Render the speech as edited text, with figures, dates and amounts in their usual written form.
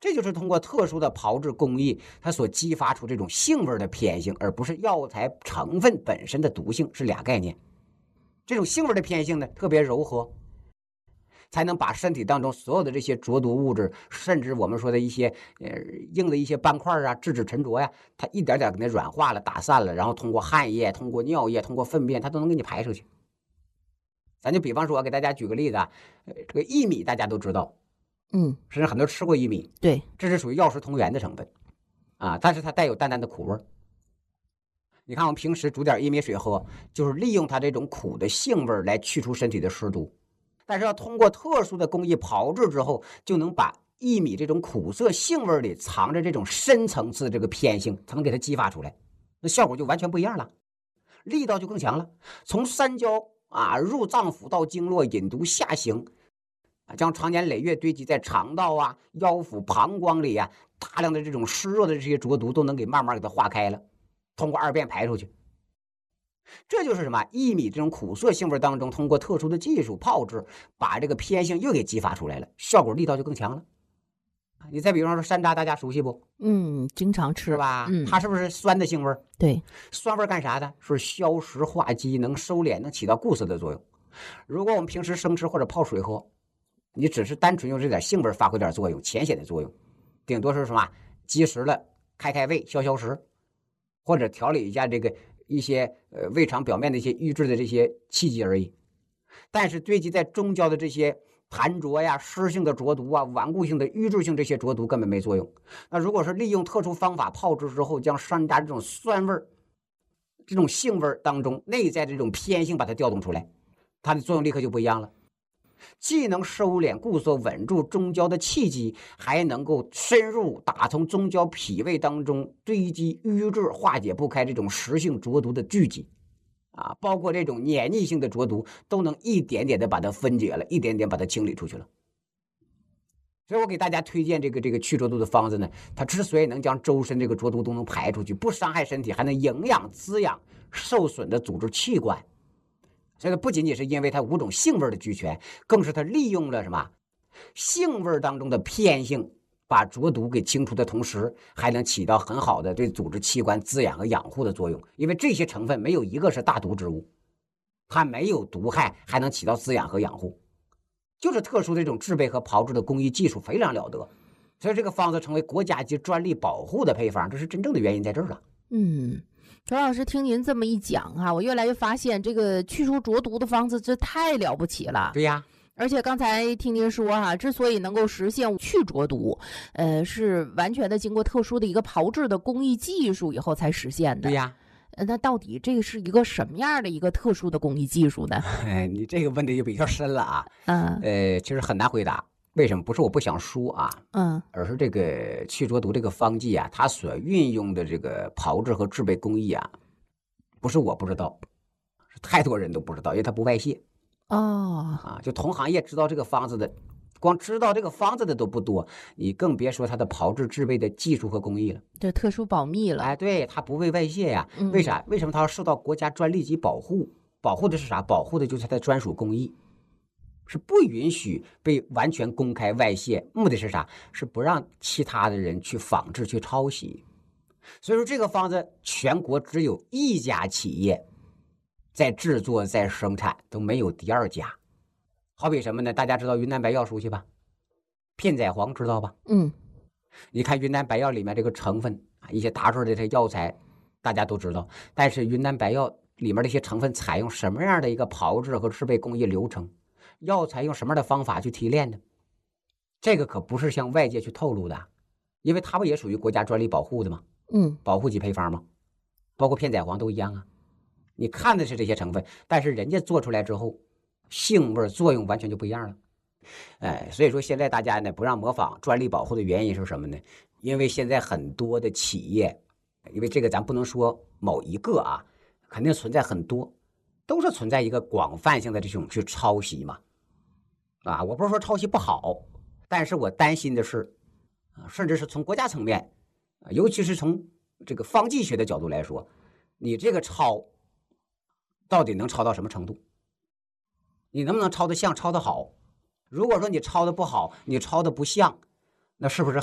这就是通过特殊的炮制工艺，它所激发出这种性味的偏性，而不是药材成分本身的毒性，是俩概念。这种性味的偏性呢，特别柔和，才能把身体当中所有的这些浊毒物质，甚至我们说的一些硬的一些斑块啊、质子沉着呀，它一点点给它软化了、打散了，然后通过汗液、通过尿液、通过粪便，它都能给你排出去。咱就比方说，我给大家举个例子啊，这个薏米大家都知道，甚至很多吃过薏米， 对， 这是属于药食同源的成分啊，但是它带有淡淡的苦味。你看我们平时煮点薏米水喝，就是利用它这种苦的性味来去除身体的湿毒，但是要通过特殊的工艺炮制之后，就能把薏米这种苦涩性味里藏着这种深层次的这个偏性，才能给它激发出来，那效果就完全不一样了，力道就更强了。从三焦入脏腑到经络，引毒下行将常年累月堆积在肠道啊、腰腹、膀胱里啊，大量的这种湿热的这些浊毒都能给慢慢给它化开了，通过二便排出去。这就是什么？薏米这种苦涩性味当中，通过特殊的技术炮制，把这个偏性又给激发出来了，效果力道就更强了。你再比方说山楂，大家熟悉不？ 经常吃是吧？它是不是酸的性味？ 对， 酸味干啥的？是消食化积，能收敛，能起到固涩的作用。如果我们平时生吃或者泡水喝，你只是单纯用这点性味发挥点作用，浅显的作用，顶多是什么积食了，开胃，消食，或者调理一下这个一些胃肠表面的一些瘀滞的这些气机而已。但是堆积在中焦的这些痰浊呀、湿性的浊毒啊、顽固性的瘀滞性这些浊毒根本没作用。那如果是利用特殊方法炮制之后，将山楂这种酸味、这种性味当中内在的这种偏性把它调动出来，它的作用立刻就不一样了。既能收敛固涩稳住中焦的气机，还能够深入打通中焦脾胃当中堆积瘀滞化解不开这种实性浊毒的聚集包括这种黏腻性的浊毒都能一点点的把它分解了，一点点把它清理出去了。所以我给大家推荐这个去浊毒的方子呢，它之所以能将周身这个浊毒都能排出去，不伤害身体，还能营养滋养受损的组织器官。所以不仅仅是因为它5种性味的俱全，更是它利用了什么性味当中的偏性，把浊毒给清除的同时，还能起到很好的对组织器官滋养和养护的作用。因为这些成分没有一个是大毒之物，它没有毒害，还能起到滋养和养护，就是特殊的这种制备和炮制的工艺技术非常了得。所以这个方子成为国家级专利保护的配方，这是真正的原因在这儿了。 周老师，听您这么一讲我越来越发现这个去除浊毒的方子这太了不起了。 对呀， 而且刚才听您说之所以能够实现去浊毒，是完全的经过特殊的一个炮制的工艺技术以后才实现的。 对呀， 那到底这个是一个什么样的一个特殊的工艺技术呢？ 你这个问题就比较深了其实很难回答。为什么？不是我不想说而是这个去浊毒这个方剂它所运用的这个炮制和制备工艺不是我不知道，是太多人都不知道，因为它不外泄。就同行业知道这个方子的，光知道这个方子的都不多，你更别说它的炮制制备的技术和工艺了。 这特殊保密了。 对，它不为外泄呀。为啥？为什么它要受到国家专利级保护？保护的是啥？保护的就是它的专属工艺。是不允许被完全公开外泄，目的是啥？是不让其他的人去仿制、去抄袭。所以说这个方子全国只有一家企业在制作、在生产，都没有第二家。好比什么呢？大家知道云南白药熟悉吧？片仔癀知道吧？你看云南白药里面这个成分一些打出来的这药材大家都知道，但是云南白药里面的一些成分采用什么样的一个炮制和制备工艺流程？药材用什么样的方法去提炼的？这个可不是向外界去透露的，因为它不也属于国家专利保护的吗？保护级配方吗？包括片仔癀都一样你看的是这些成分，但是人家做出来之后，性味作用完全就不一样了。所以说现在大家呢不让模仿专利保护的原因是什么呢？因为现在很多的企业，因为这个咱不能说某一个肯定存在很多，都是存在一个广泛性的这种去抄袭嘛。我不是说抄袭不好，但是我担心的是甚至是从国家层面，尤其是从这个方剂学的角度来说，你这个抄到底能抄到什么程度？你能不能抄得像，抄得好？如果说你抄的不好，你抄的不像，那是不是